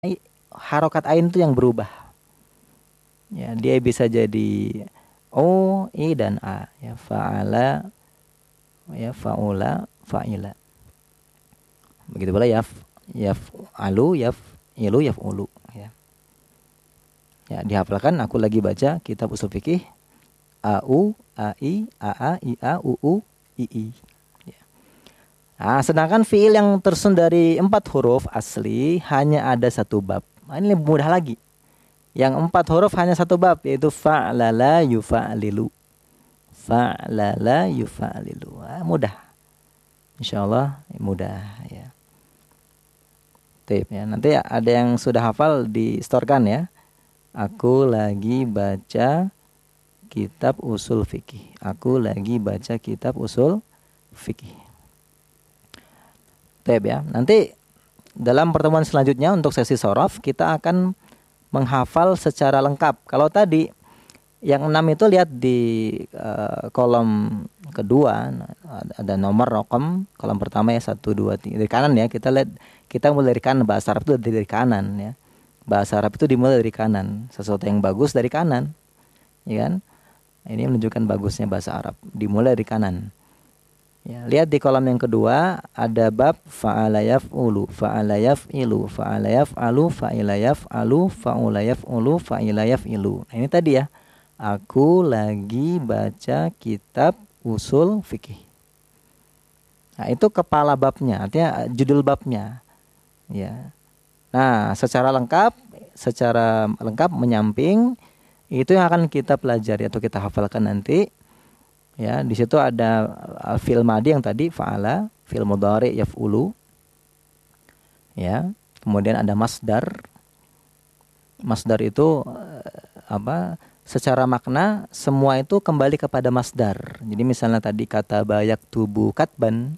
harokat ain itu yang berubah. Ya, dia bisa jadi o, i dan a. Ya, fa'ala, ya fa'ula, fa'ila. Begitu pula yaf'alu, yaf'ilu, yaf'ulu. Ya. Ya, dihafalkan. Aku lagi baca kitab usul fikih. A-u, a-i, a-a, i-a, u-u, i-i. Ya. Nah, sedangkan fiil yang tersusun dari 4 huruf asli hanya ada 1 bab. Nah, ini lebih mudah lagi. Yang 4 huruf hanya 1 bab, yaitu fa'lala yufa'lilu. Fa'lala yufa'lilu. Nah, mudah. Insyaallah mudah ya. Tip ya. Nanti ada yang sudah hafal di-storekan ya. Aku lagi baca kitab usul fikih. Aku lagi baca kitab usul fikih. Tip ya. Nanti dalam pertemuan selanjutnya untuk sesi sorof kita akan menghafal secara lengkap. Kalau tadi yang 6 itu lihat di kolom kedua ada nomor rokom. Kolom pertama ya 1, 2, 3 dari kanan ya. Kita mulai dari kanan. Bahasa Arab itu dari kanan ya. Bahasa Arab itu dimulai dari kanan. Sesuatu yang bagus dari kanan, ya kan? Ini menunjukkan bagusnya bahasa Arab. Dimulai dari kanan. Ya, lihat di kolom yang kedua ada bab fa'ala yaf'ulu, fa'ala yaf'ilu, fa'ala yaf'alu, fa'ila yaf'alu, fa'ula yaf'ulu, fa'ila yaf'ilu. Nah, ini tadi ya. Aku lagi baca kitab usul fikih. Nah, itu kepala babnya, artinya judul babnya. Ya. Nah, secara lengkap menyamping itu yang akan kita pelajari atau kita hafalkan nanti. Ya, di situ ada fi'il madhi yang tadi fa'ala, fi'il mudhari yaf'ulu. Ya, kemudian ada masdar. Masdar itu secara makna semua itu kembali kepada masdar. Jadi misalnya tadi kata yaktubu katban.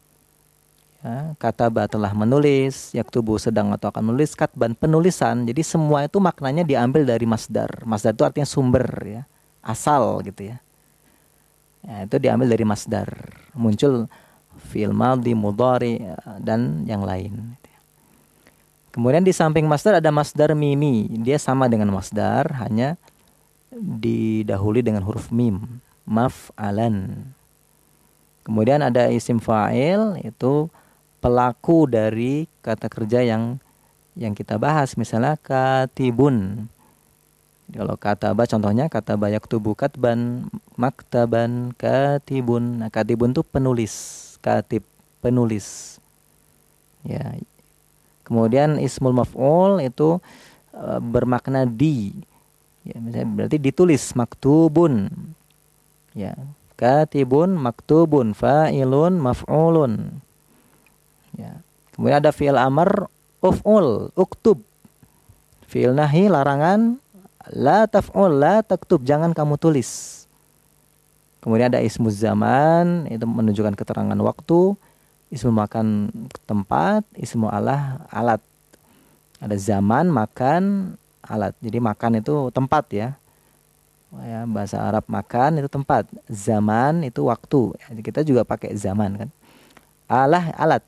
Ya, kataba telah menulis, yaktubu sedang atau akan menulis, katban penulisan. Jadi semua itu maknanya diambil dari masdar. Masdar itu artinya sumber ya, asal gitu ya. Ya, itu diambil dari masdar. Muncul fi'il madhi, mudhari dan yang lain. Kemudian di samping masdar ada masdar mimi. Dia sama dengan masdar, hanya didahului dengan huruf mim. Maf'alan. Kemudian ada isim fa'il, itu pelaku dari kata kerja yang kita bahas. Misalnya katibun. Kalau kataba contohnya kataba yaktubu katban, maktaban, katibun. Nah, katibun itu penulis, katib penulis. Ya. Kemudian ismul maf'ul itu bermakna di. Ya, misalnya berarti ditulis maktubun. Ya, katibun, maktubun, fa'ilun, maf'ulun. Ya. Kemudian ada fi'il amr, uf'ul, uktub. Fi'il nahi larangan, la taf'ul, la taktub, jangan kamu tulis. Kemudian ada ismuz zaman, itu menunjukkan keterangan waktu. Ismu makan tempat, ismu alat. Ada zaman, makan, alat. Jadi makan itu tempat ya. Ya, bahasa Arab makan itu tempat, zaman itu waktu. Jadi kita juga pakai zaman kan. Alat.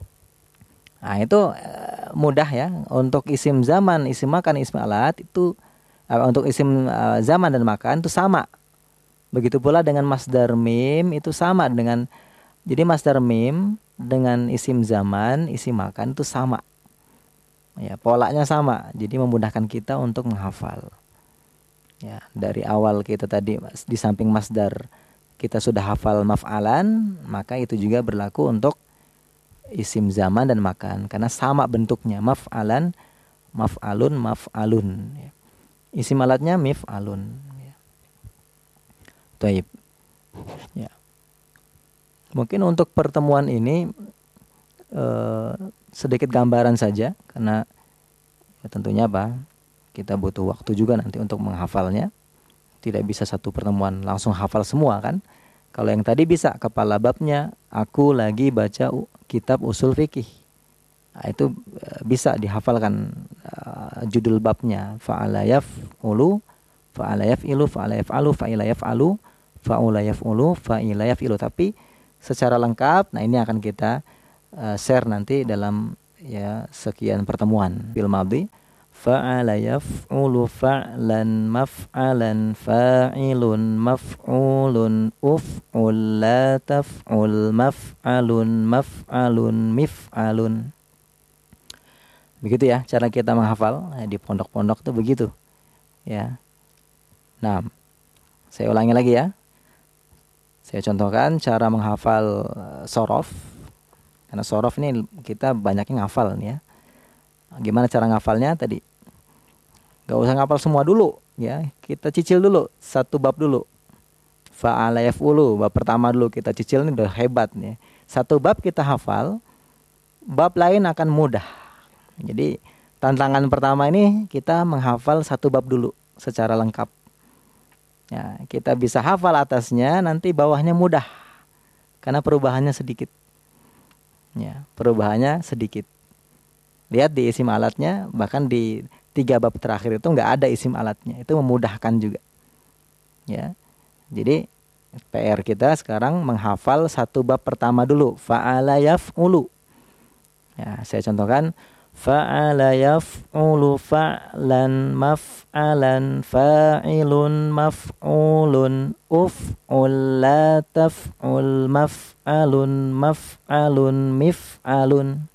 Nah, itu mudah ya. Untuk isim zaman, isim makan, isim alat itu untuk isim zaman dan makan itu sama. Begitu pula dengan masdar mim itu sama dengan, jadi masdar mim dengan isim zaman, isim makan itu sama. Ya, polanya sama. Jadi memudahkan kita untuk menghafal. Ya, dari awal kita tadi di samping masdar kita sudah hafal maf'alan, maka itu juga berlaku untuk isim zaman dan makan karena sama bentuknya, maf'alan, maf'alun, maf'alun ya. Isim alatnya mif'alun ya. Taib. Ya. Mungkin untuk pertemuan ini sedikit gambaran saja karena ya tentunya kita butuh waktu juga nanti untuk menghafalnya. Tidak bisa satu pertemuan langsung hafal semua kan. Kalau yang tadi bisa kepala babnya, aku lagi baca kitab usul fikih. Nah, itu bisa dihafalkan judul babnya. Fa'ala yaf'ulu, fa'ala yaf'ilu, fa'ala yaf'alu, fa'ila yaf'alu, fa'ula yaf'ulu, fa'ila yaf'ilu. Tapi secara lengkap, nah ini akan kita share nanti dalam ya sekian pertemuan. Fil madhi fa'ala yaf'ulu fa'lan maf'alan fa'ilun maf'ulun uf'ul la taf'ul maf'alun maf'alun mif'alun. Begitu ya cara kita menghafal di pondok-pondok tuh begitu ya. Nah, saya ulangi lagi ya. Saya contohkan cara menghafal sorof. Karena sorof ini kita banyaknya ngafal nih ya. Gimana cara ngafalnya tadi? Gak usah ngafal semua dulu ya. Kita cicil dulu satu bab dulu. Fa'ala yaf'ulu, bab pertama dulu kita cicil, ini udah hebat nih. Satu bab kita hafal, bab lain akan mudah. Jadi tantangan pertama ini kita menghafal satu bab dulu secara lengkap. Ya, kita bisa hafal atasnya, nanti bawahnya mudah. Karena perubahannya sedikit. Ya, perubahannya sedikit. Lihat di isim alatnya, bahkan di 3 bab terakhir itu nggak ada isim alatnya. Itu memudahkan juga. Ya, jadi PR kita sekarang menghafal satu bab pertama dulu. Fa'ala yaf'ulu. Ya, saya contohkan. Fa'ala yaf'ulu fa'lan maf'alan fa'ilun maf'ulun uf'ul la taf'ul maf'alun maf'alun mif'alun.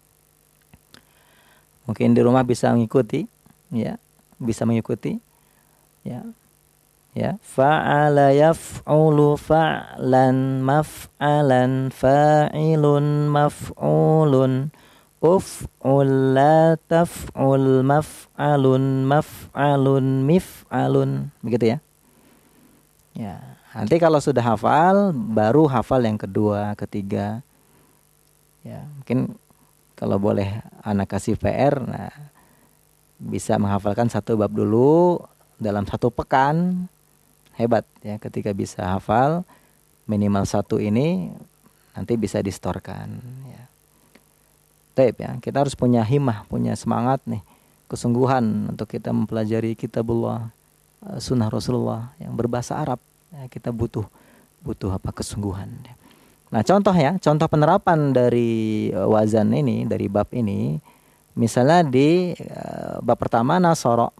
Mungkin di rumah bisa mengikuti ya, bisa mengikuti ya. Ya, fa'ala yaf'ulu fa'lan maf'alan fa'ilun maf'ulun uf'ul la taf'ul maf'alun maf'alun mif'alun. Begitu ya. Ya, nanti kalau sudah hafal baru hafal yang kedua, ketiga. Ya, mungkin kalau boleh anak kasih PR, nah bisa menghafalkan satu bab dulu dalam 1 pekan. Hebat ya ketika bisa hafal minimal 1 ini, nanti bisa distorkan ya. Taib ya, kita harus punya himmah, punya semangat nih, kesungguhan untuk kita mempelajari kitabullah, sunnah Rasulullah yang berbahasa Arab ya, kita butuh apa kesungguhan ya. Nah contoh ya, contoh penerapan dari wazan ini, dari bab ini, misalnya di bab pertama nasoro.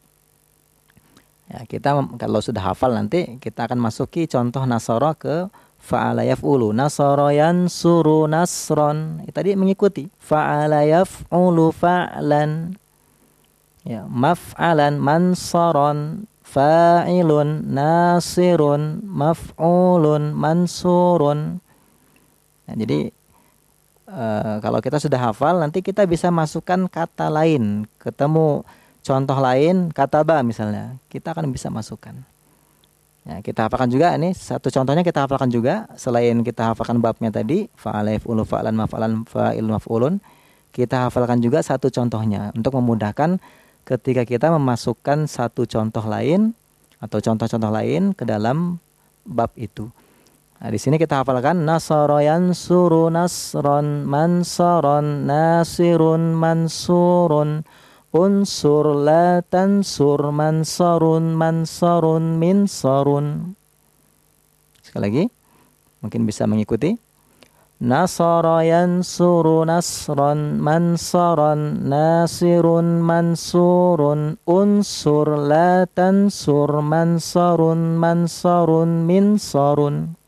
Ya, kita kalau sudah hafal nanti kita akan masuki contoh nasoro ke fa'ala yaf'ulu. Nasoro yansuru nasron. Tadi mengikuti fa'ala yaf'ulu fa'lan. Ya, maf'alan mansoron fa'ilun nasirun maf'ulun mansurun. Nah, jadi kalau kita sudah hafal nanti kita bisa masukkan kata lain, ketemu contoh lain, kata ba misalnya, kita akan bisa masukkan. Ya, kita hafalkan juga ini satu contohnya, kita hafalkan juga selain kita hafalkan babnya tadi fa'ala yaf'ulu fa'lan maf'alan fa'ilun maf'ulun, kita hafalkan juga satu contohnya untuk memudahkan ketika kita memasukkan satu contoh lain atau contoh-contoh lain ke dalam bab itu. Nah, di sini kita hafalkan nasara yansuru nasron mansaron nasirun mansurun unsur la tansur mansarun mansarun minsarun. Sekali lagi mungkin bisa mengikuti. Nasara yansuru nasron mansaron nasirun mansurun unsur la tansur mansarun mansarun minsarun.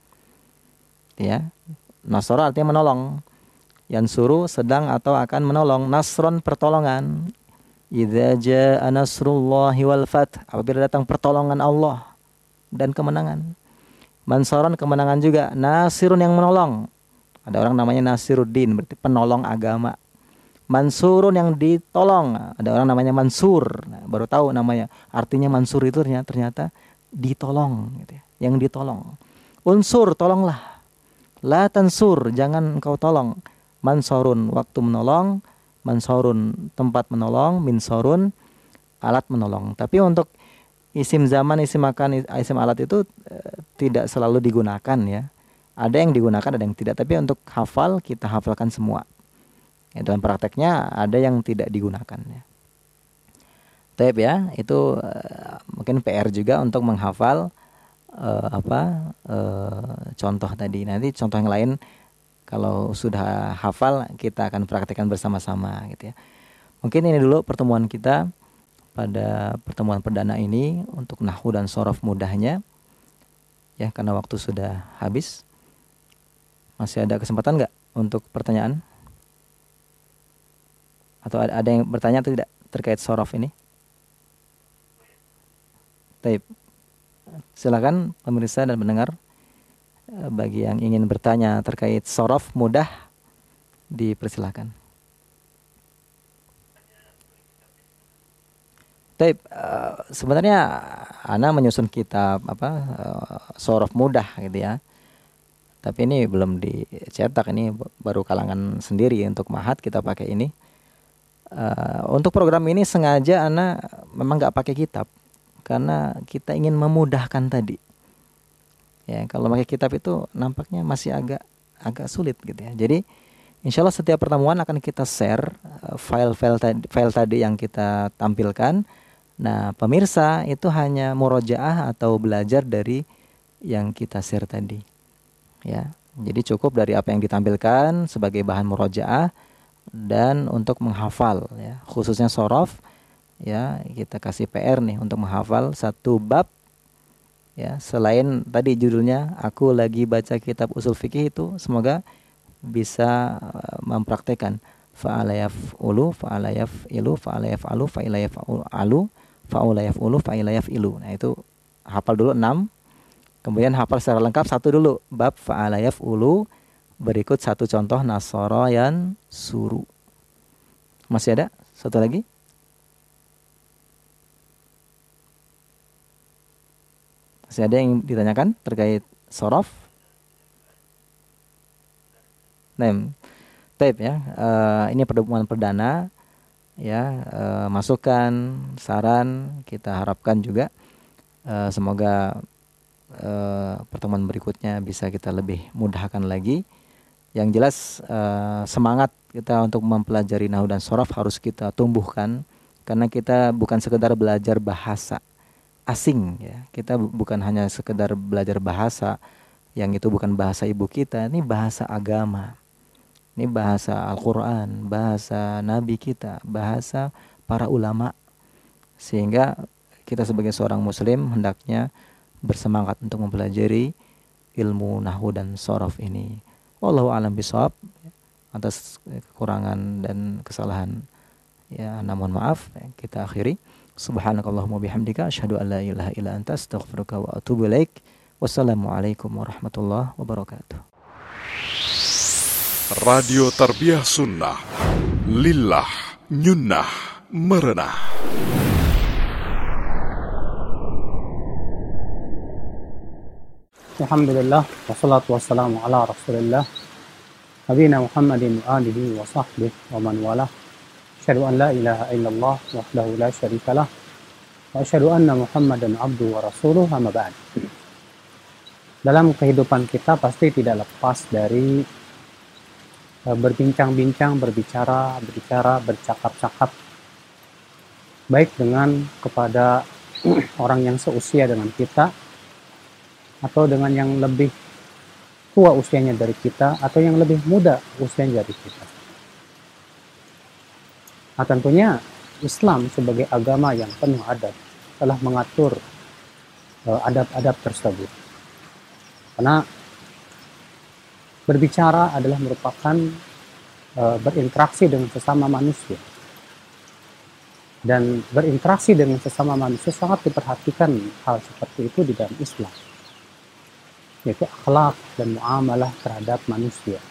Ya, nasara artinya menolong. Yansuru sedang atau akan menolong. Nasron pertolongan. Idza jaa nasrullahi wal fath, apabila datang pertolongan Allah dan kemenangan. Mansaron kemenangan juga. Nasirun yang menolong. Ada orang namanya Nasiruddin, berarti penolong agama. Mansurun yang ditolong. Ada orang namanya Mansur. Nah, baru tahu namanya. Artinya Mansur itu ternyata ditolong gitu ya. Yang ditolong. Unsur, tolonglah. La tansur, jangan engkau tolong. Mansorun, waktu menolong. Mansorun, tempat menolong. Minsorun, alat menolong. Tapi untuk isim zaman, isim makan, isim alat itu tidak selalu digunakan ya. Ada yang digunakan, ada yang tidak. Tapi untuk hafal, kita hafalkan semua ya, dalam prakteknya ada yang tidak digunakan ya. Taib ya, itu mungkin PR juga untuk menghafal contoh tadi. Nanti contoh yang lain Kalau sudah hafal, kita akan praktekkan bersama-sama gitu ya. Mungkin ini dulu pertemuan kita pada pertemuan perdana ini untuk nahwu dan sorof mudahnya. Ya, karena waktu sudah habis. Masih ada kesempatan nggak untuk pertanyaan? Atau ada yang bertanya atau tidak terkait sorof ini? Baik. Silakan pemirsa dan pendengar, bagi yang ingin bertanya terkait sorof mudah, dipersilakan. Baik, sebenarnya Ana menyusun kitab sorof mudah gitu ya. Tapi ini belum dicetak, ini baru kalangan sendiri untuk mahat kita pakai ini. Untuk program ini sengaja Ana memang nggak pakai kitab karena kita ingin memudahkan tadi. Ya, kalau pakai kitab itu nampaknya masih agak sulit gitu ya. Jadi insya Allah setiap pertemuan akan kita share file tadi yang kita tampilkan. Nah, pemirsa itu hanya murojaah atau belajar dari yang kita share tadi. Ya, jadi cukup dari apa yang ditampilkan sebagai bahan murojaah dan untuk menghafal ya, khususnya sorof ya, kita kasih PR nih untuk menghafal satu bab ya. Selain tadi judulnya aku lagi baca kitab usul fikih, itu semoga bisa mempraktekkan fa'ala yaf'ulu fa'ala yaf'ilu fa'ala yaf'alu fa'ila yaf'alu fa'ula yaf'ulu fa'ila yaf'ilu. Nah, itu hafal dulu 6. Kemudian hafal secara lengkap satu dulu bab fa'ala yaf'ulu, berikut satu contoh nasara yan suru. Masih ada satu lagi? Masih ada yang ditanyakan terkait sorof? Taib ya. Ini pertemuan perdana ya. Masukan, saran kita harapkan juga semoga pertemuan berikutnya bisa kita lebih mudahkan lagi. Yang jelas semangat kita untuk mempelajari nahwu dan sorof harus kita tumbuhkan, karena kita bukan sekedar belajar bahasa asing ya. Kita bukan hanya sekedar belajar bahasa yang itu bukan bahasa ibu kita. Ini bahasa agama, ini bahasa Al-Quran, bahasa Nabi kita, bahasa para ulama. Sehingga kita sebagai seorang muslim hendaknya bersemangat untuk mempelajari ilmu nahwu dan sorof ini. Wallahu a'lam bishawab. Atas kekurangan dan kesalahan ya, namun maaf, kita akhiri. Subhanakallahumma bihamdika asyhadu an la ilaha illa anta astaghfiruka wa atubu ilaik. Wassalamualaikum warahmatullahi wabarakatuh. Radio Tarbiyah Sunnah, lillah, nyunnah, merenah. Alhamdulillah, wassalatu wassalamu ala rasulillah nabiyina Muhammadin wa alihi wa sahbihi wa man walah. Asyhadu an la ilaha illallah wahdahu la syarikalah wa asyhadu anna Muhammadan abduhu wa rasuluh, amma ba'd. Dalam kehidupan kita pasti tidak lepas dari berbincang-bincang, berbicara, bercakap-cakap, baik dengan kepada orang yang seusia dengan kita atau dengan yang lebih tua usianya dari kita atau yang lebih muda usianya dari kita. Nah, tentunya Islam sebagai agama yang penuh adab telah mengatur adab-adab tersebut. Karena berbicara adalah merupakan berinteraksi dengan sesama manusia. Dan berinteraksi dengan sesama manusia sangat diperhatikan hal seperti itu di dalam Islam, yaitu akhlak dan muamalah terhadap manusia.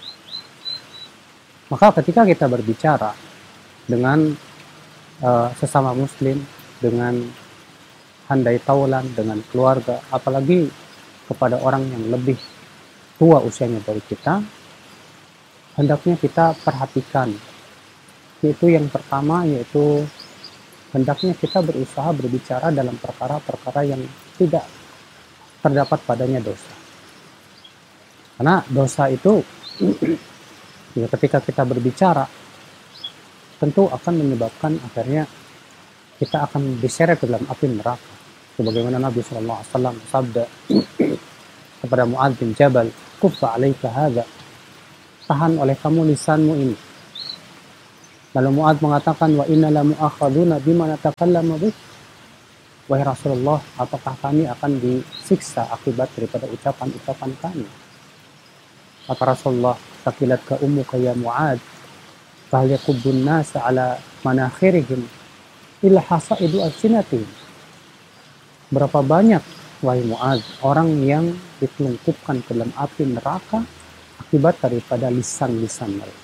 Maka ketika kita berbicara dengan sesama muslim, dengan handai taulan, dengan keluarga, apalagi kepada orang yang lebih tua usianya dari kita, hendaknya kita perhatikan. Yaitu yang pertama, yaitu hendaknya kita berusaha berbicara dalam perkara-perkara yang tidak terdapat padanya dosa. Karena dosa itu ya, ketika kita berbicara tentu akan menyebabkan akhirnya kita akan diseret ke dalam api neraka. Sebagaimana Nabi SAW sabda kepada Mu'adz bin Jabal, "Kuffa 'alaika hadza." tahan oleh kamu lisanmu ini. Lalu Mu'adz mengatakan, wa inna la mu'akhaduna bima natakallamu bih. Wahai Rasulullah, apakah kami akan disiksa akibat daripada ucapan-ucapan kami? Kata Rasulullah, takilatka ummuka ya Mu'adz, fahal yakubbun nasa ala manakhirihim illa hasaidu alsinatihim. Berapa banyak, wahai Mu'adz, orang yang ditelungkupkan ke dalam api neraka akibat daripada lisan-lisan mereka.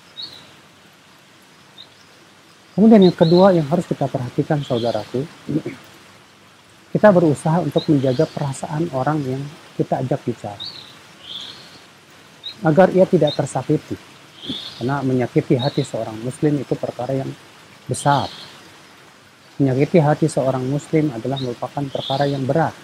Kemudian yang kedua yang harus kita perhatikan, saudaraku, kita berusaha untuk menjaga perasaan orang yang kita ajak bicara, agar ia tidak tersakiti. Karena menyakiti hati seorang muslim itu perkara yang besar. Menyakiti hati seorang muslim adalah merupakan perkara yang berat.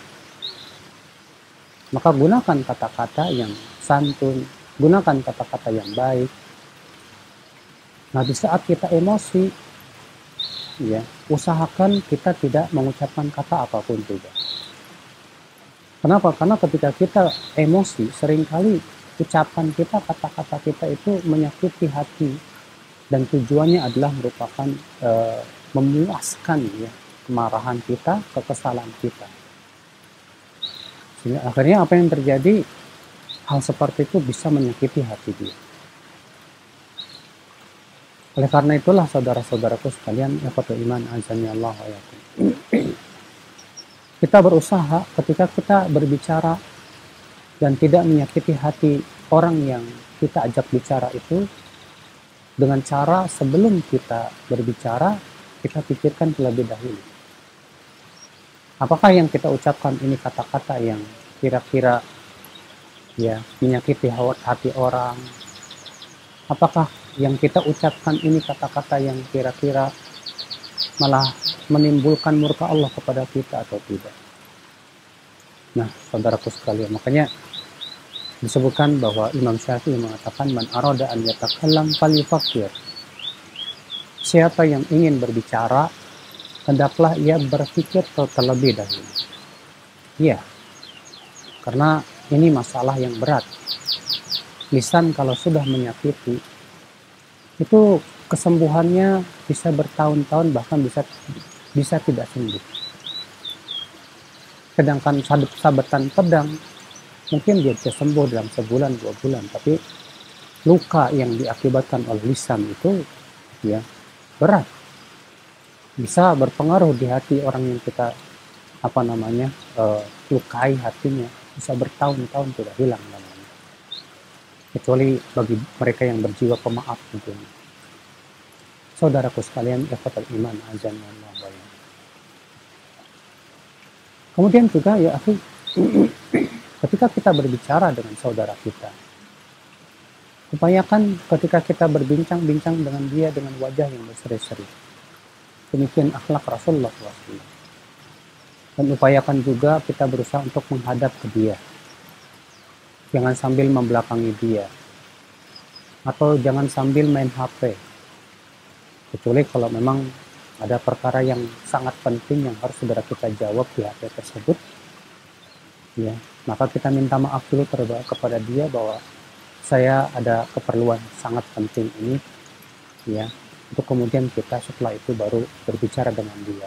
Maka gunakan kata-kata yang santun, gunakan kata-kata yang baik. Nah, di saat kita emosi, ya, usahakan kita tidak mengucapkan kata apapun juga. Kenapa? Karena ketika kita emosi, seringkali ucapan kita, kata-kata kita itu menyakiti hati, dan tujuannya adalah merupakan memuaskan, ya, kemarahan kita, kekesalan kita. Sehingga akhirnya apa yang terjadi, hal seperti itu bisa menyakiti hati dia. Oleh karena itulah saudara-saudaraku sekalian, ikhwatul iman azani Allah wa iyyakum, kita berusaha ketika kita berbicara dan tidak menyakiti hati orang yang kita ajak bicara itu, dengan cara sebelum kita berbicara, kita pikirkan terlebih dahulu. Apakah yang kita ucapkan ini kata-kata yang kira-kira, ya, menyakiti hati orang? Apakah yang kita ucapkan ini kata-kata yang kira-kira malah menimbulkan murka Allah kepada kita atau tidak? Nah, saudaraku sekalian, makanya disebutkan bahwa Imam Syafi'i mengatakan, man arada an yatakallam falyufakkir. Siapa yang ingin berbicara, hendaklah ia berpikir terlebih dahulu. Iya, karena ini masalah yang berat. Lisan kalau sudah menyakiti, itu kesembuhannya bisa bertahun-tahun, bahkan bisa tidak sembuh. Sedangkan sabetan pedang mungkin dia bisa sembuh dalam sebulan, 2 bulan, tapi luka yang diakibatkan oleh lisan itu, ya, berat. Bisa berpengaruh di hati orang yang kita lukai hatinya, bisa bertahun-tahun tidak hilang namanya. Kecuali bagi mereka yang berjiwa pemaaf tentunya. Saudaraku sekalian, ikhwatul iman azan Allah wa iyyakum. Kemudian juga, ya akhi, ketika kita berbicara dengan saudara kita, upayakan ketika kita berbincang-bincang dengan dia dengan wajah yang berseri-seri. Demikian akhlak Rasulullah SAW. Dan upayakan juga kita berusaha untuk menghadap ke dia. Jangan sambil membelakangi dia. Atau jangan sambil main HP. Kecuali kalau memang ada perkara yang sangat penting yang harus saudara kita jawab di HP tersebut, ya, maka kita minta maaf dulu kepada dia bahwa saya ada keperluan sangat penting ini, ya, untuk kemudian kita setelah itu baru berbicara dengan dia.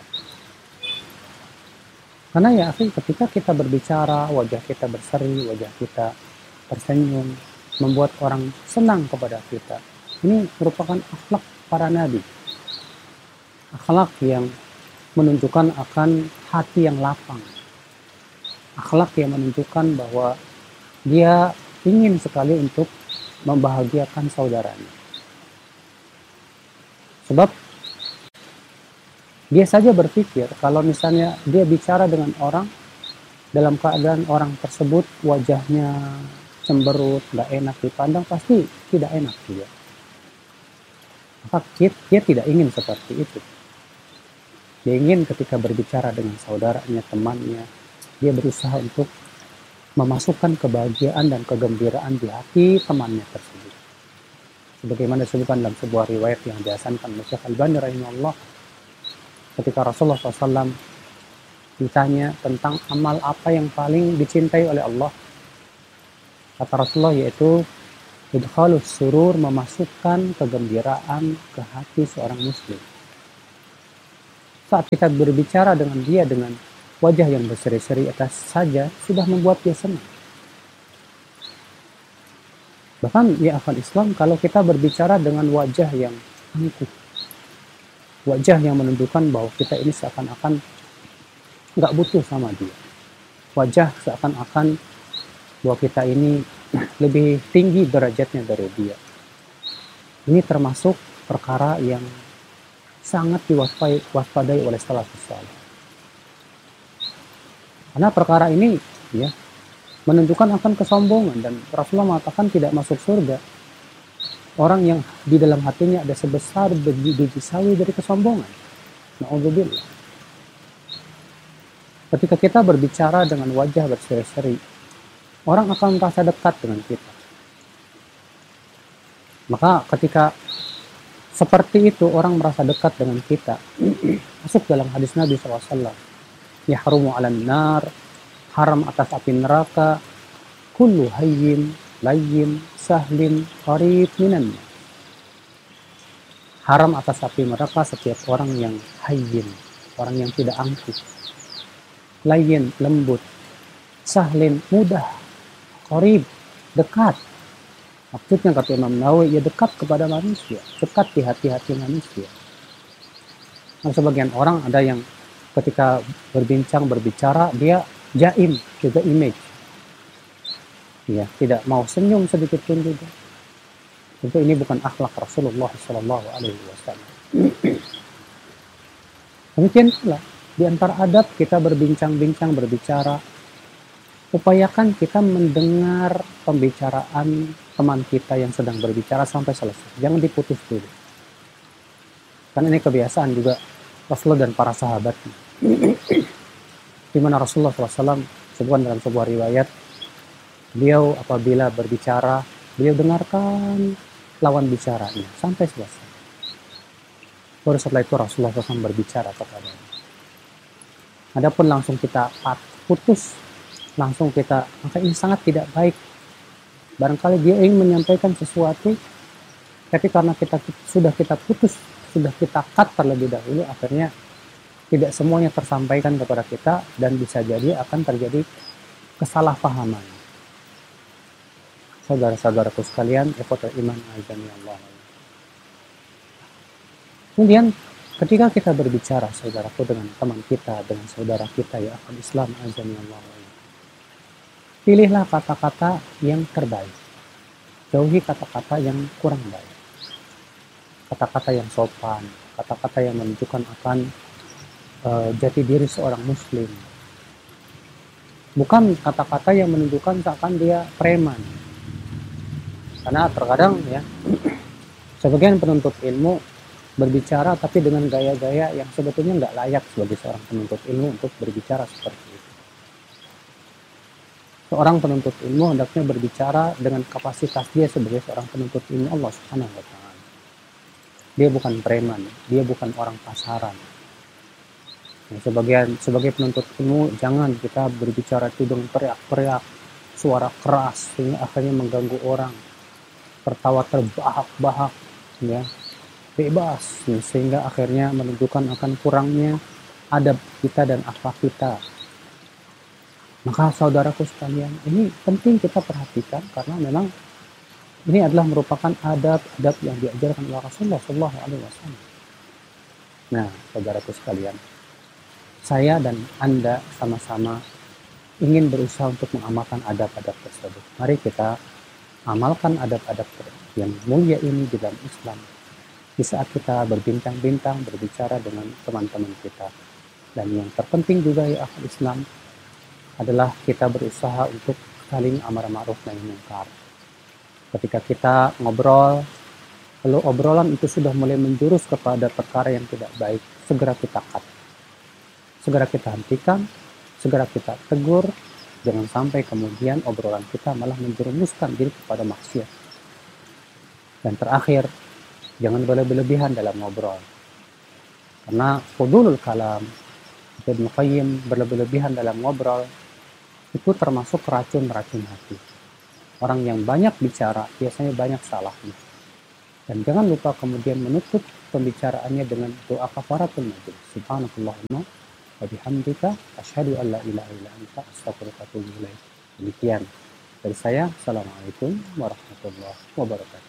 Karena ya ketika kita berbicara, wajah kita berseri, wajah kita tersenyum, membuat orang senang kepada kita. Ini merupakan akhlak para nabi. Akhlak yang menunjukkan akan hati yang lapang. Akhlak yang menunjukkan bahwa dia ingin sekali untuk membahagiakan saudaranya. Sebab dia saja berpikir kalau misalnya dia bicara dengan orang dalam keadaan orang tersebut wajahnya cemberut, nggak enak dipandang, pasti tidak enak dia. Maka dia tidak ingin seperti itu. Dia ingin ketika berbicara dengan saudaranya, temannya, dia berusaha untuk memasukkan kebahagiaan dan kegembiraan di hati temannya tersebut. Sebagaimana disebutkan dalam sebuah riwayat yang dihasankan oleh Syekh Al-Albani rahimahullah, ketika Rasulullah SAW ditanya tentang amal apa yang paling dicintai oleh Allah, kata Rasulullah yaitu Idkhalus surur, memasukkan kegembiraan ke hati seorang muslim. Saat kita berbicara dengan dia dengan wajah yang berseri-seri atas saja, sudah membuat dia senang. Bahkan ya akal Islam, kalau kita berbicara dengan wajah yang angkuh, wajah yang menunjukkan bahwa kita ini seakan-akan nggak butuh sama dia, wajah seakan-akan bahwa kita ini lebih tinggi derajatnya dari dia, ini termasuk perkara yang sangat diwaspadai oleh salafus saleh. Karena perkara ini ya menunjukkan akan kesombongan, dan Rasulullah mengatakan tidak masuk surga orang yang di dalam hatinya ada sebesar biji sawi dari kesombongan. Na'udzubillah. Ketika kita berbicara dengan wajah berseri-seri, orang akan merasa dekat dengan kita. Maka ketika seperti itu orang merasa dekat dengan kita, masuk dalam hadis Nabi SAW, yahrumu 'alan nar, haram atas api neraka, kullu hayyin layyin sahlin qarib minan. Haram atas api neraka setiap orang yang hayyin, orang yang tidak angkuh, layyin lembut, sahlin mudah, qarib dekat. Maksudnya kata Imam Nawawi, ya dekat kepada manusia, dekat di hati-hati manusia. Nah, sebagian orang ada yang ketika berbicara, dia jaim, juga image. Ya, tidak mau senyum sedikit pun juga. Tentu ini bukan akhlak Rasulullah SAW. Demikian pula di antara adab kita berbincang-bincang, berbicara, upayakan kita mendengar pembicaraan teman kita yang sedang berbicara sampai selesai. Jangan diputus dulu. Karena ini kebiasaan juga Rasulullah dan para sahabat. Di mana Rasulullah SAW sebutkan dalam sebuah riwayat, beliau apabila berbicara, beliau dengarkan lawan bicaranya sampai selesai. Baru setelah itu Rasulullah SAW berbicara kepadanya. Adapun langsung kita putus, langsung kita, maka ini sangat tidak baik. Barangkali dia ingin menyampaikan sesuatu, tapi karena sudah kita putus, sudah kita cut terlebih dahulu, akhirnya tidak semuanya tersampaikan kepada kita, dan bisa jadi akan terjadi kesalahpahaman. Saudara-saudaraku sekalian, ikhwatul iman azani Allah. Kemudian ketika kita berbicara, saudaraku, dengan teman kita, dengan saudara kita, ya akal Islam azani Allah, pilihlah kata-kata yang terbaik. Jauhi kata-kata yang kurang baik. Kata-kata yang sopan, kata-kata yang menunjukkan akan jati diri seorang muslim. Bukan kata-kata yang menunjukkan seakan dia preman. Karena terkadang ya, sebagian penuntut ilmu berbicara tapi dengan gaya-gaya yang sebetulnya nggak layak sebagai seorang penuntut ilmu untuk berbicara seperti itu. Seorang penuntut ilmu hendaknya berbicara dengan kapasitas dia sebagai seorang penuntut ilmu Allah Subhanahu wa taala. Dia bukan preman, dia bukan orang pasaran. Nah, sebagai penuntut ilmu, jangan kita berbicara itu dengan teriak-teriak, suara keras sehingga akhirnya mengganggu orang, tertawa terbahak-bahak, ya, bebas, ya, sehingga akhirnya menunjukkan akan kurangnya adab kita dan akhlak kita. Maka saudaraku sekalian, ini penting kita perhatikan karena memang ini adalah merupakan adab-adab yang diajarkan oleh Rasulullah SAW. Nah, saudaraku sekalian, saya dan Anda sama-sama ingin berusaha untuk mengamalkan adab-adab tersebut. Mari kita amalkan adab-adab yang mulia ini di dalam Islam. Di saat kita berbincang-bincang, berbicara dengan teman-teman kita. Dan yang terpenting juga ya akal Islam adalah kita berusaha untuk saling amar ma'ruf nahi munkar. Ketika kita ngobrol, lalu obrolan itu sudah mulai menjurus kepada perkara yang tidak baik, segera kita cut. Segera kita hentikan, segera kita tegur, jangan sampai kemudian obrolan kita malah menjerumuskan diri kepada maksiat. Dan terakhir, jangan berlebihan dalam ngobrol. Karena fudulul kalam, Ibnu Qayyim, berlebihan dalam ngobrol, itu termasuk racun-racun hati. Orang yang banyak bicara biasanya banyak salahnya. Dan jangan lupa kemudian menutup pembicaraannya dengan doa kafaratul majlis. Subhanakallahumma wa bihamdika asyhadu an la ilaha illa anta astaghfiruka wa atubu ilaik. Demikian dari saya. Assalamualaikum warahmatullahi wabarakatuh.